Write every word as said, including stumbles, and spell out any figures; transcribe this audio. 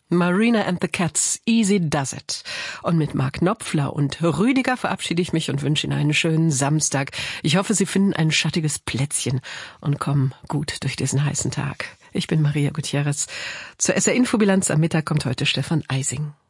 Marina and the Cats, Easy Does It. Und mit Mark Knopfler und Rüdiger verabschiede ich mich und wünsche Ihnen einen schönen Samstag. Ich hoffe, Sie finden ein schattiges Plätzchen und kommen gut durch diesen heißen Tag. Ich bin Maria Gutierrez. Zur S R-Infobilanz am Mittag kommt heute Stefan Eising.